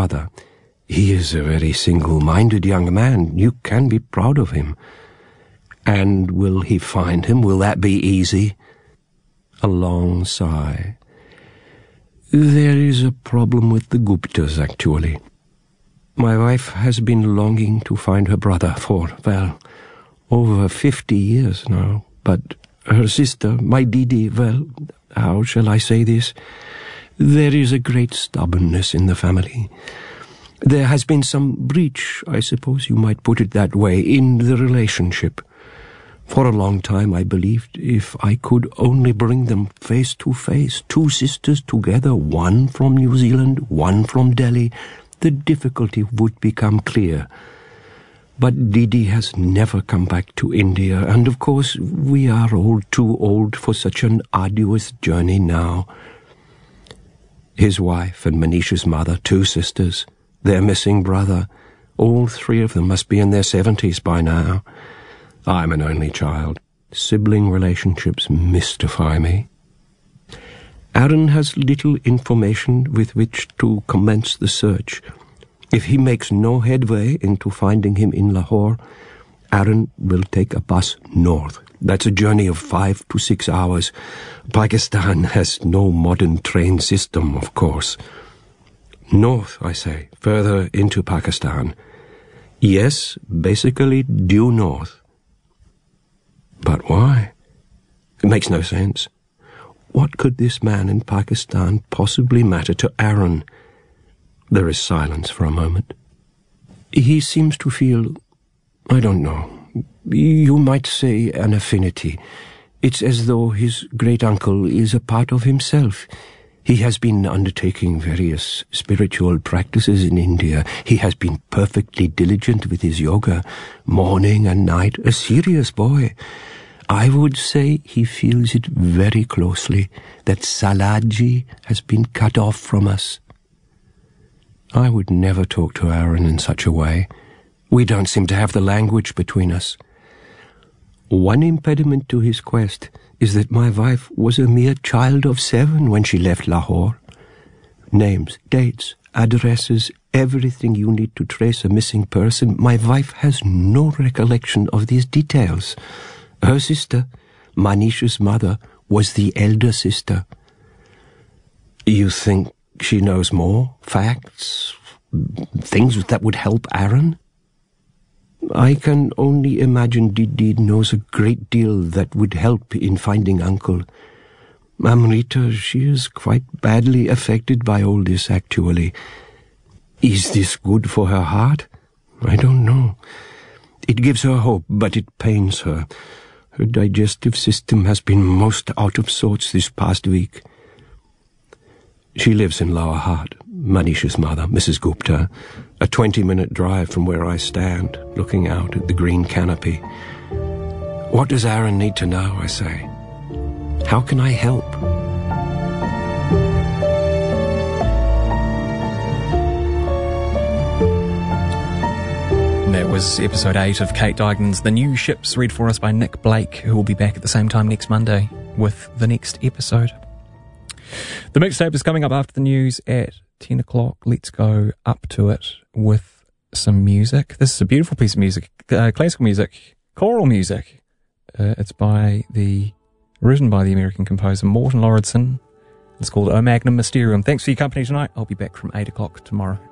brother. He is a very single-minded young man. You can be proud of him. And will he find him? Will that be easy? A long sigh. There is a problem with the Guptas, actually. My wife has been longing to find her brother for, well, over 50 years now. But her sister, my Didi, well, how shall I say this? There is a great stubbornness in the family. There has been some breach, I suppose you might put it that way, in the relationship. For a long time I believed if I could only bring them face to face, two sisters together, one from New Zealand, one from Delhi, the difficulty would become clear. But Didi has never come back to India, and of course we are all too old for such an arduous journey now. His wife and Manisha's mother, two sisters, their missing brother, all three of them must be in their 70s by now. I'm an only child. Sibling relationships mystify me. Aaron has little information with which to commence the search. If he makes no headway into finding him in Lahore, Aaron will take a bus north. That's a journey of 5 to 6 hours. Pakistan has no modern train system, of course. North, I say, further into Pakistan. Yes, basically due north. But why? It makes no sense. What could this man in Pakistan possibly matter to Aaron? There is silence for a moment. He seems to feel, I don't know, you might say an affinity. It's as though his great-uncle is a part of himself. He has been undertaking various spiritual practices in India. He has been perfectly diligent with his yoga, morning and night, a serious boy. I would say he feels it very closely, that Salaji has been cut off from us. I would never talk to Aaron in such a way. We don't seem to have the language between us. One impediment to his quest is that my wife was a mere child of 7 when she left Lahore. Names, dates, addresses, everything you need to trace a missing person. My wife has no recollection of these details. Her sister, Manisha's mother, was the elder sister. You think she knows more? Facts? Things that would help Aaron? I can only imagine Didi knows a great deal that would help in finding Uncle. Amrita, she is quite badly affected by all this, actually. Is this good for her heart? I don't know. It gives her hope, but it pains her. Her digestive system has been most out of sorts this past week. She lives in Lower Hutt, Manisha's mother, Mrs. Gupta, a 20-minute drive from where I stand, looking out at the green canopy. What does Aaron need to know, I say? How can I help? That was episode 8 of Kate Dignan's The New Ships, read for us by Nick Blake, who will be back at the same time next Monday with the next episode. The mixtape is coming up after the news at 10 o'clock. Let's go up to it with some music. This is a beautiful piece of music, classical music, choral music. It's written by the American composer Morton Lauridsen. It's called O Magnum Mysterium. Thanks for your company tonight. I'll be back from 8 o'clock tomorrow.